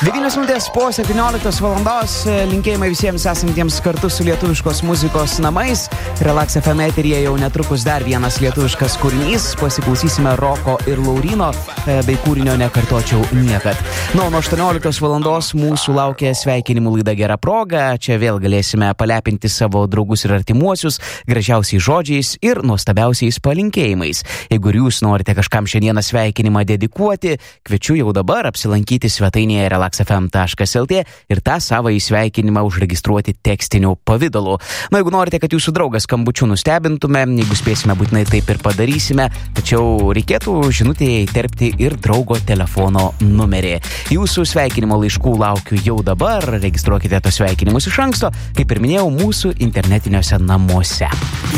9 minutės po 17 valandos. Linkėjimai visiems esantiems kartu su lietuviškos muzikos namais. Relax FM eteryje jau netrukus dar vienas lietuviškas kūrinys. Pasiklausysime Roko ir Lauryno bei kūrinio Nekartočiau niekad. Nuo 18 valandos mūsų laukia sveikinimų laida Gera proga. Čia vėl galėsime palepinti savo draugus ir artimuosius gražiausiais žodžiais ir nuostabiausiais palinkėjimais. Jeigu jūs norite kažkam šiandieną sveikinimą dedikuoti, kviečiu jau dabar apsilankyti svetainėje relaxfm.lt ir tą savo įsveikinimą užregistruoti tekstiniu pavidalu. Na, jeigu norite, kad jūsų draugas skambučiu nustebintume, jeigu spėsime, būtinai taip ir padarysime, tačiau reikėtų žinutėje įterpti ir draugo telefono numerį. Jūsų sveikinimo laiškų laukiu jau dabar, registruokite tos sveikinimus iš anksto, kaip ir minėjau, mūsų internetiniuose namuose.